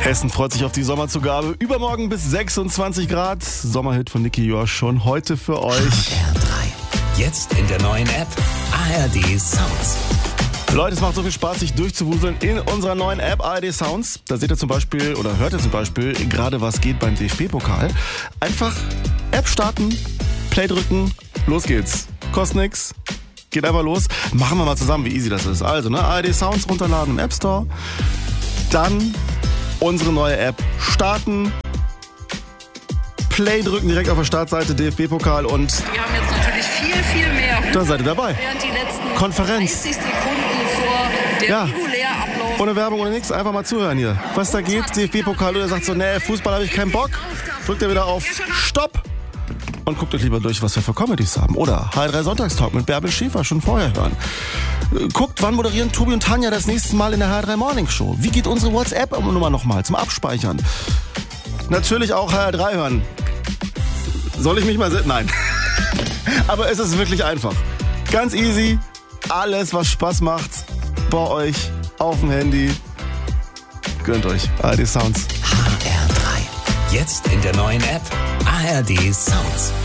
Hessen freut sich auf die Sommerzugabe. Übermorgen bis 26 Grad. Sommerhit von Niki Josh schon heute für euch. HR3. Jetzt in der neuen App ARD Sounds. Leute, es macht so viel Spaß, sich durchzuwuseln in unserer neuen App ARD Sounds. Da seht ihr zum Beispiel oder hört ihr zum Beispiel gerade, was geht beim DFB-Pokal. Einfach App starten, Play drücken, los geht's. Kostet nix. Geht einfach los. Machen wir mal zusammen, wie easy das ist. Also, ARD Sounds runterladen im App Store. Dann unsere neue App starten. Play drücken direkt auf der Startseite DFB-Pokal und Wir haben jetzt natürlich viel mehr. da seid ihr dabei. Während die letzten Konferenz. 30 Sekunden vor der Ja. Regulärablauf. Ohne Werbung, ohne nichts, einfach mal zuhören hier. Was da geht, DFB-Pokal, oder sagt so, nee, Fußball habe ich keinen Bock. Drückt ihr wieder auf Stopp und guckt euch lieber durch, was wir für Comedies haben. Oder HR3 Sonntagstalk mit Bärbel Schäfer schon vorher hören. Guckt, wann moderieren Tobi und Tanja das nächste Mal in der HR3 Morning Show. Wie geht unsere WhatsApp-Nummer nochmal zum Abspeichern? Natürlich auch HR3 hören. Soll ich mich mal Nein. Aber es ist wirklich einfach. Ganz easy. Alles, was Spaß macht, bei euch auf dem Handy. Gönnt euch. ARD Sounds. HR3. Jetzt in der neuen App ARD Sounds.